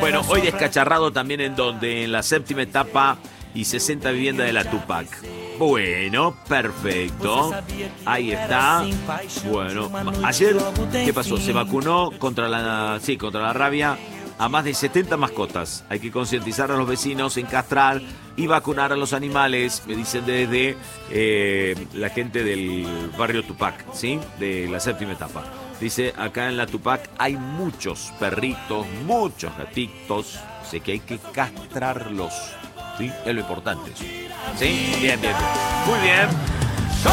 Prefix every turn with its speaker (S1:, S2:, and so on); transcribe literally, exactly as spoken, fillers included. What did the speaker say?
S1: Bueno, hoy descacharrado también en donde, en la séptima etapa y sesenta viviendas de la Tupac. Bueno, perfecto. Ahí está. Bueno, ayer, ¿qué pasó? Se vacunó contra la, sí, contra la rabia a más de setenta mascotas. Hay que concientizar a los vecinos en castrar y vacunar a los animales, me dicen desde eh, la gente del barrio Tupac, ¿sí? De la séptima etapa. Dice, acá en la Tupac hay muchos perritos, muchos gatitos, sé que hay que castrarlos, ¿sí? Es lo importante. ¿Sí? Bien, bien, bien. Muy bien.